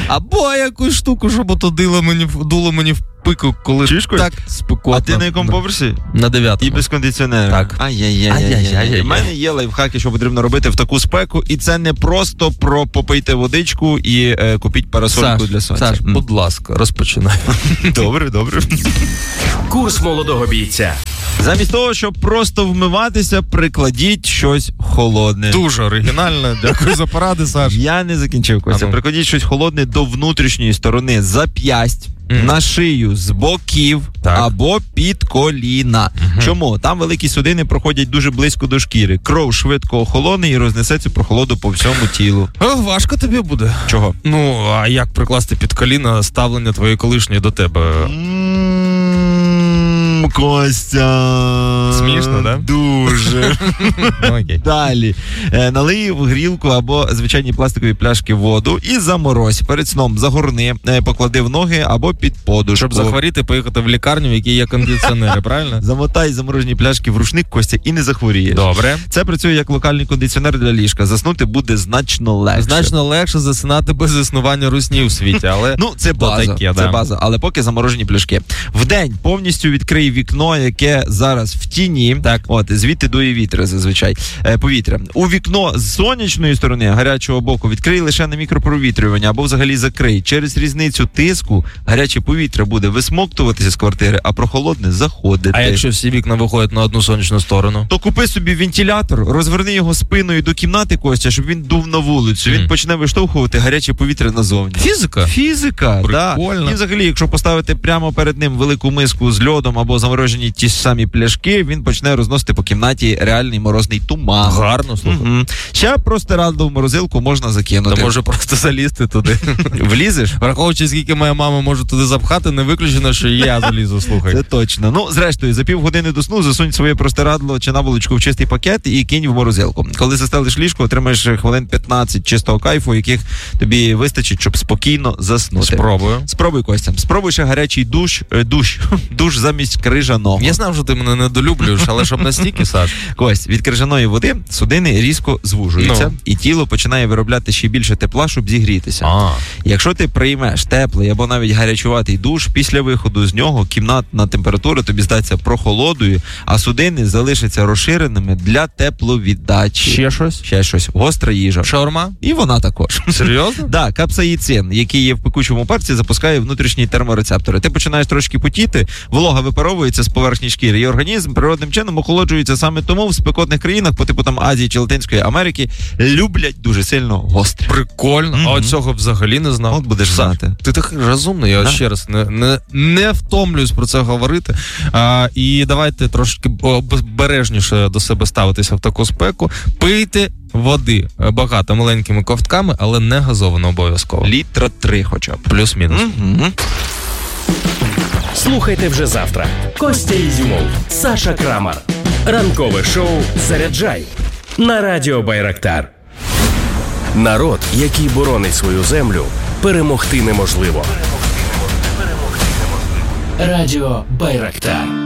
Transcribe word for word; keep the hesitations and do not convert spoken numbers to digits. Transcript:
Або якусь штуку, щоб ото дуло мені, дуло мені в пику, коли Чишкою? так спекотно. А ти на якому поверсі? На дев'ятому. І без кондиціонера? Так. Ай-яй-яй. У мене є лайфхаки, що потрібно робити в таку спеку, і це не просто про попийте водичку і е, купіть парасольку Саш, для сонця. Саш, будь ласка, розпочинай. Добре, добре. Курс молодого бійця. Замість того, щоб просто вмиватися, прикладіть щось холодне. Дуже оригінально. Дякую за поради, Саш. Я не закінчив, Костя. Ну. Прикладіть щось холодне до внутрішньої сторони зап'ясть, mm. на шию з боків так. або під коліна. Mm-hmm. Чому? Там великі судини проходять дуже близько до шкіри. Кров швидко охолоне і рознесеться прохолоду по всьому тілу. О, важко тобі буде. Чого? Ну, а як прикласти під коліна ставлення твоєї колишньої до тебе? Ммм, Костя. Смішно, да? Дуже. Окей. Далі. Е, налий в грілку або звичайні пластикові пляшки воду і заморозь. Перед сном загорни, е, поклади в ноги або під подушку. Щоб захворіти, поїхати в лікарню, в якій є кондиціонери, правильно? Замотай заморожені пляшки в рушник, Костя, і не захворієш. Добре. Це працює як локальний кондиціонер для ліжка. Заснути буде значно легше. Значно легше засинати без існування русні в світі, але... Ну, це база, таке, це да. база, але поки заморожені пляшки. Вдень повністю відкрий вікно, яке зараз в тіні. Так. От, звідти дує вітер зазвичай. Е, повітря. У вікно з сонячної сторони, гарячого боку, відкрий лише на мікропровітрювання або взагалі закрий. Через різницю тиску гаряче повітря буде висмоктуватися з квартири, а прохолодне заходити. А якщо всі вікна виходять на одну сонячну сторону? То купи собі вентилятор, розверни його спиною до кімнати, Костя, щоб він дув на вулицю. Він Mm. почне виштовхувати гаряче повітря назовні. Фізика? Фізика, Прикольно. да. І взагалі, якщо поставити прямо перед ним велику миску з льодом або заморожені ті ж самі пляшки, він почне розносити по кімнаті реальний морозний туман. Гарно, слухай. Угу. Ще просто радо в морозилку можна закинути. Та може просто залізти туди. Влізеш? Враховуючи, скільки моя мама може туди запхати, не виключено, що і я залізу, слухай. Це точно. Ну, зрештою, за півгодини до сну засунь своє простирадло чи наволочку в чистий пакет і кинь в морозилку. Коли застелиш ліжко, отримаєш хвилин п'ятнадцять чистого кайфу, яких тобі вистачить, щоб спокійно заснути. Спробую. Спробуй, Костя. Спробуй ще гарячий душ, е, душ, душ замість крижаного. Я знав, що ти мене недолюблюєш, але щоб настільки, Саш. Кость, від крижаної води судини різко звужуються, Ну. і тіло починає виробляти ще більше тепла, щоб зігрітися. А. Якщо ти приймеш теплий або навіть гарячуватий душ, після виходу з нього кімнатна температура тобі здасться прохолодою, а судини залишаться розширеними для тепловіддачі. Ще щось? Ще щось. Гостра їжа. Шаурма? І вона також. Серйозно? Да, капсаїцин, який є в пекучому перці, запускає внутрішні терморецептори. Ти починаєш трошки потіти, волога випаровується з поверхні шкіри, і організм природним чином охолоджується. Саме тому в спекотних країнах, по типу там Азії чи Латинської Америки, люблять дуже сильно гостре. Прикольно. Мгм. А от цього взагалі не знав. От будеш Саш, знати. Ти такий розумний, я Да. ще раз не, не, не втомлююсь про це говорити. А, і давайте трошки обережніше до себе ставитися в таку спеку. Пийте води багато маленькими ковтками, але не газовано обов'язково. Літра три хоча б. Плюс-мінус. Угу. Слухайте вже завтра. Костя Ізюмов, Саша Крамар. Ранкове шоу «Заряджай» на радіо Байрактар. Народ, який боронить свою землю, перемогти неможливо. Радіо Байрактар.